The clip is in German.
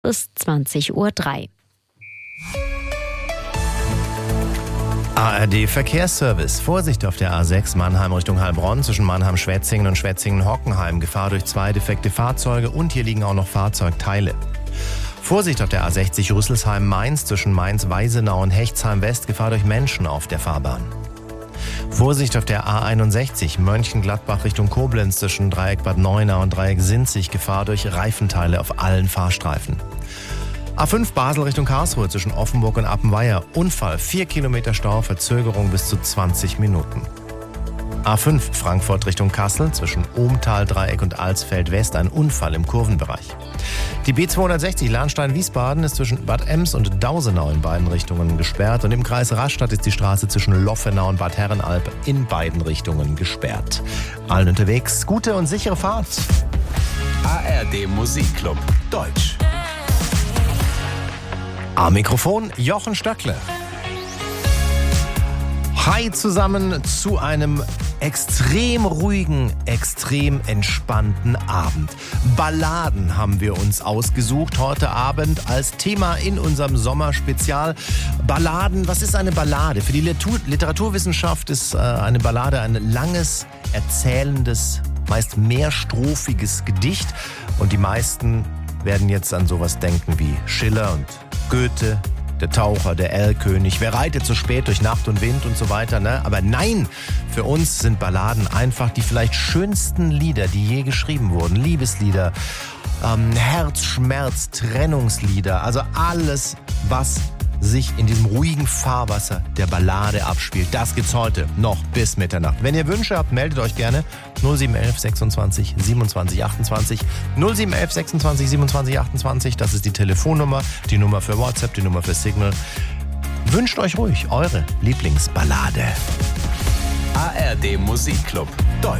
bis 20:03 Uhr. ARD Verkehrsservice. Vorsicht auf der A6 Mannheim Richtung Heilbronn zwischen Mannheim-Schwetzingen und Schwetzingen-Hockenheim. Gefahr durch 2 defekte Fahrzeuge und hier liegen auch noch Fahrzeugteile. Vorsicht auf der A60 Rüsselsheim-Mainz zwischen Mainz-Weisenau und Hechtsheim-West. Gefahr durch Menschen auf der Fahrbahn. Vorsicht auf der A61 Mönchengladbach Richtung Koblenz zwischen Dreieck Bad Neuenahr und Dreieck Sinzig. Gefahr durch Reifenteile auf allen Fahrstreifen. A5 Basel Richtung Karlsruhe zwischen Offenburg und Appenweier. Unfall, 4 Kilometer Stau, Verzögerung bis zu 20 Minuten. A5 Frankfurt Richtung Kassel zwischen Ohmtal-Dreieck und Alsfeld-West. Ein Unfall im Kurvenbereich. Die B260 Lahnstein-Wiesbaden ist zwischen Bad Ems und Dausenau in beiden Richtungen gesperrt. Und im Kreis Rastatt ist die Straße zwischen Loffenau und Bad Herrenalb in beiden Richtungen gesperrt. Allen unterwegs gute und sichere Fahrt. ARD Musikclub Deutsch. Am Mikrofon Jochen Stöckle. Hi zusammen zu einem extrem ruhigen, extrem entspannten Abend. Balladen haben wir uns ausgesucht heute Abend als Thema in unserem Sommerspezial. Balladen, was ist eine Ballade? Für die Literaturwissenschaft ist eine Ballade ein langes, erzählendes, meist mehrstrophiges Gedicht. Und die meisten werden jetzt an sowas denken wie Schiller und Goethe, der Taucher, der Erlkönig, wer reitet so spät durch Nacht und Wind und so weiter, ne? Aber nein, für uns sind Balladen einfach die vielleicht schönsten Lieder, die je geschrieben wurden. Liebeslieder, Herzschmerz, Trennungslieder, also alles, was sich in diesem ruhigen Fahrwasser der Ballade abspielt. Das gibt's heute noch bis Mitternacht. Wenn ihr Wünsche habt, meldet euch gerne 0711 26 27 28. 0711 26 27 28, das ist die Telefonnummer, die Nummer für WhatsApp, die Nummer für Signal. Wünscht euch ruhig eure Lieblingsballade. ARD Musikclub Deutsch.